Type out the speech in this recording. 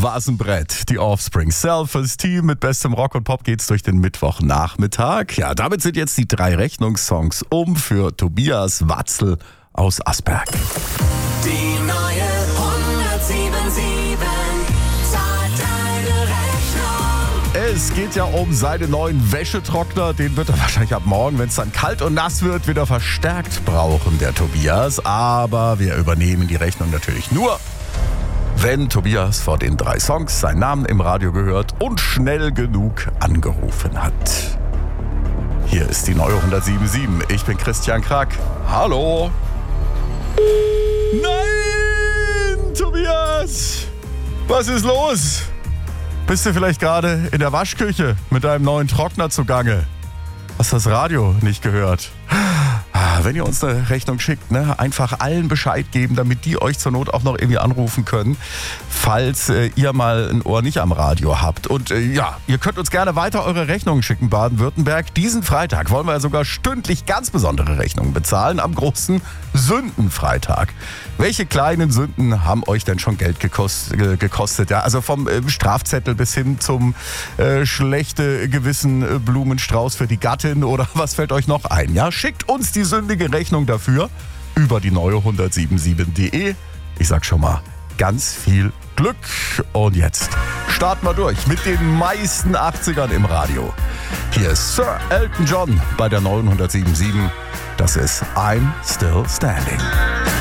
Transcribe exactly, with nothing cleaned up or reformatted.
war's ein Brett. Die Offspring, Self-Esteem mit bestem Rock und Pop geht's durch den Mittwochnachmittag. Ja, damit sind jetzt die drei Rechnungssongs um für Tobias Watzel aus Asperg. Die neue hundertsiebensiebenundsieben zahlt deine Rechnung. Es geht ja um seinen neuen Wäschetrockner. Den wird er wahrscheinlich ab morgen, wenn es dann kalt und nass wird, wieder verstärkt brauchen, der Tobias. Aber wir übernehmen die Rechnung natürlich nur, wenn Tobias vor den drei Songs seinen Namen im Radio gehört und schnell genug angerufen hat. Hier ist die neue hundertsiebenundsiebzig. Ich bin Christian Krack. Hallo. Nein, Tobias! Was ist los? Bist du vielleicht gerade in der Waschküche mit deinem neuen Trockner zugange? Hast das Radio nicht gehört? Wenn ihr uns eine Rechnung schickt, ne, einfach allen Bescheid geben, damit die euch zur Not auch noch irgendwie anrufen können, falls äh, ihr mal ein Ohr nicht am Radio habt. Und äh, ja, ihr könnt uns gerne weiter eure Rechnungen schicken, Baden-Württemberg. Diesen Freitag wollen wir ja sogar stündlich ganz besondere Rechnungen bezahlen, am großen Sündenfreitag. Welche kleinen Sünden haben euch denn schon Geld gekostet? Äh, gekostet ja? Also vom äh, Strafzettel bis hin zum äh, schlechte Gewissen äh, Blumenstrauß für die Gattin oder was fällt euch noch ein? Ja, schickt uns die sündige Rechnung dafür über die neue hundertsiebenundsiebzig punkt de. Ich sag schon mal, ganz viel Glück. Und jetzt starten wir durch mit den meisten achtzigern im Radio. Hier ist Sir Elton John bei der neuen hundertsiebenundsiebzig. Das ist I'm Still Standing.